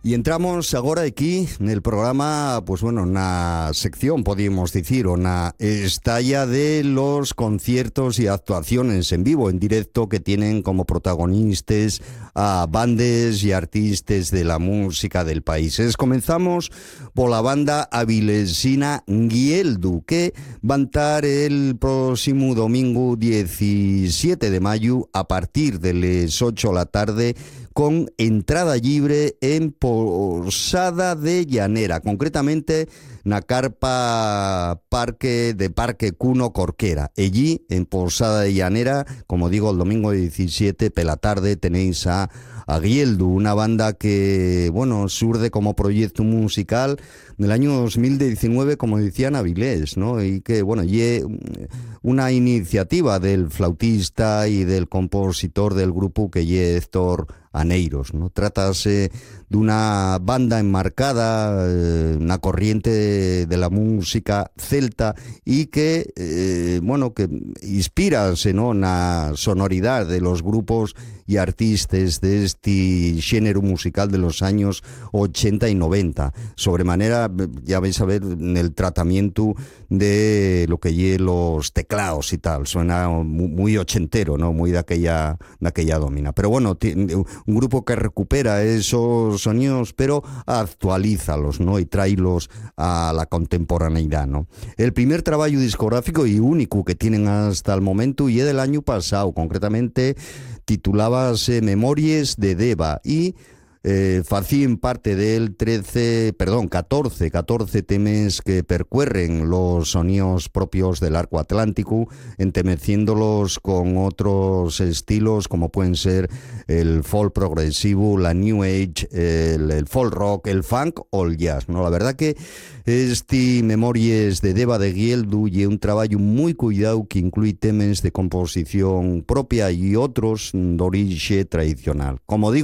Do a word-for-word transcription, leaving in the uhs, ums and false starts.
Y entramos agora aquí nel programa, pues bueno, na sección, podíamos decir, o na estalla de los conciertos y actuaciones en vivo, en directo, que tienen como protagonistas a bandes y artistas de la música del país. Es, comenzamos por la banda avilesina Gieldu, que van a estar el próximo domingo diecisiete de mayo a partir de las ocho de la tarde, con entrada libre en Posada de Llanera, concretamente na carpa parque de Parque Cuno Corquera. Allí, en Posada de Llanera, como digo, el domingo diecisiete, por la tarde, tenéis a, a Gieldu, una banda que, bueno, surge como proyecto musical del año dos mil diecinueve, como decían Avilés, ¿no? Y que, bueno, y una iniciativa del flautista y del compositor del grupo, que es Héctor Aneiros, ¿no? Trátase de una banda enmarcada eh, una corriente de la música celta y que, eh, bueno, que inspirase, ¿no?, na sonoridad de los grupos y artistas de este género musical de los años ochenta y noventa. Sobremanera, ya vais a ver en el tratamiento de lo que lle los teclados y tal, suena muy, muy ochentero, ¿no?, muy de aquella, de aquella domina. Pero bueno, un grupo que recupera esos sonidos, pero actualízalos, ¿no?, y tráelos a la contemporaneidad, ¿no? El primer trabajo discográfico y único que tienen hasta el momento y es del año pasado, concretamente titulábase Memorias de Deva, y Eh, facían parte del trece, perdón, catorce, catorce temas que percuerren los sonidos propios del arco atlántico, entemeciéndolos con otros estilos como pueden ser el folk progresivo, la new age, el, el folk rock, el funk o el jazz, ¿no? La verdad que este Memorias de Deva de Gieldu y un trabajo muy cuidado que incluye temas de composición propia y otros de origen tradicional. Como digo,